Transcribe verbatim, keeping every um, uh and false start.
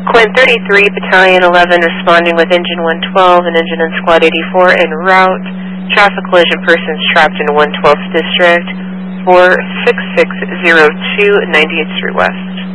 Quint thirty-three, Battalion eleven, responding with Engine one twelve and Engine and Squad eighty-four en route. Traffic collision, persons trapped in one twelfth District, four six six zero two, ninety-eighth Street West.